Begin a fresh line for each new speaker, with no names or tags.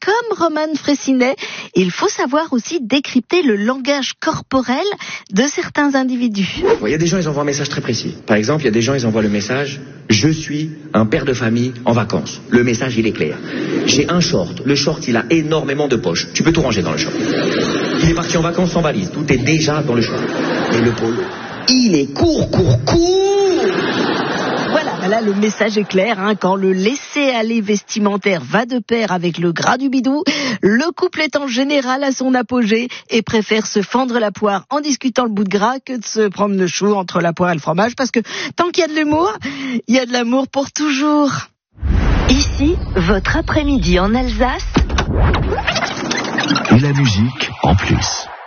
comme Roman Fraissinet, il faut savoir aussi décrypter le langage corporel de certains individus.
Il y a des gens, ils envoient un message très précis. Par exemple, il y a des gens, ils envoient le message « Je suis un père de famille en vacances ». Le message, il est clair. J'ai un short. Le short, il a énormément de poches. Tu peux tout ranger dans le short. Il est parti en vacances sans valise. Tout est déjà dans le short. Et le polo, il est court.
Voilà, là le message est clair, quand le laisser-aller vestimentaire va de pair avec le gras du bidou, le couple est en général à son apogée et préfère se fendre la poire en discutant le bout de gras que de se prendre le chou entre la poire et le fromage, parce que tant qu'il y a de l'humour, il y a de l'amour pour toujours.
Ici, votre après-midi en Alsace.
Et la musique en plus.